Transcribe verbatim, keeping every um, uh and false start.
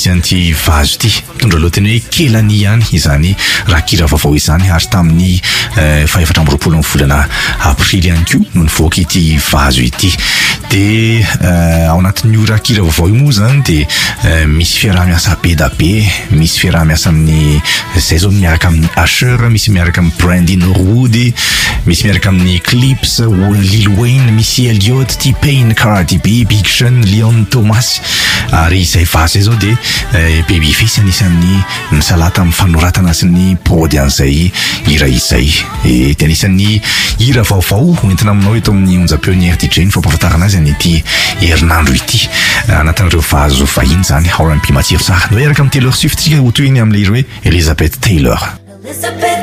misy an'ity vazo ity mitondra lohateny hoe Kelany ihany izany raha kira vaovao izany ary tamin'ny fahaefatra amby roapolo amin'ny volana aprily ihany koa no nivoaka ity vazo ity. De ao anatin'ny io raha kira vaovao io moa zany de misy fiaraha-miasa be da be, misy fiaraha-miasa amin'ny zay zao miaraka amin'ny Usher, misy miaraka amin'ny Brandon Rood, misy miaraka amin'ny Clips, Lil Wayne, Missy Elliott, T-Pain, Cardi B, Big Sean, Leon Thomas. Ary izay vazo zay zao de Babyface anisan'ny nisalata amin'ny fanoratana sy ny prody an'izay hira izay. E de anisan'ny hira vaovao entina aminao eto amin'ny onjam-peonnière D J ny fampahafantarana azy an'ity herinandro ity anatin'ireo vazo vahiny zany R and B matsiro tsara. No eraka amin'ny Taylor Swift tsika ho toy ny amin'ilay hoe Elizabeth Taylor.